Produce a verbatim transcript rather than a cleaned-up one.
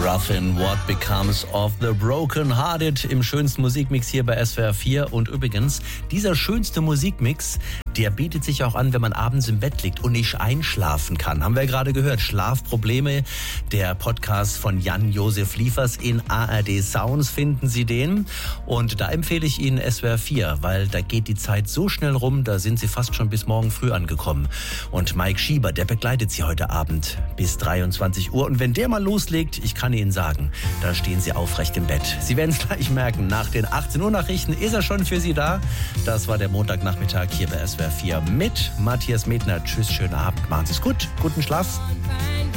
Ruffin, What Becomes of the Broken Hearted im schönsten Musikmix hier bei S W R vier. Und übrigens, dieser schönste Musikmix, der bietet sich auch an, wenn man abends im Bett liegt und nicht einschlafen kann. Haben wir ja gerade gehört, Schlafprobleme. Der Podcast von Jan-Josef Liefers in A R D Sounds, finden Sie den. Und da empfehle ich Ihnen S W R vier, weil da geht die Zeit so schnell rum, da sind Sie fast schon bis morgen früh angekommen. Und Mike Schieber, der begleitet Sie heute Abend bis dreiundzwanzig Uhr. Und wenn der mal loslegt, ich kann Ihnen sagen, da stehen Sie aufrecht im Bett. Sie werden es gleich merken, nach den achtzehn Uhr Nachrichten ist er schon für Sie da. Das war der Montagnachmittag hier bei S W R vier mit Matthias Medner. Tschüss, schönen Abend, machen Sie es gut, guten Schlaf.